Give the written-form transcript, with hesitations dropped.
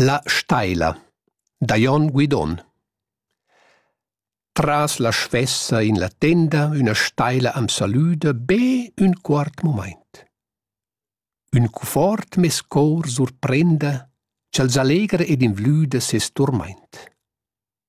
La Staila, da Jon Guidon. Tras la svessa in la tenda, una staila am saluda be un quart moment. Un cufort mes cor surprenda, ch'els allegra ed invlüda ses turmaint.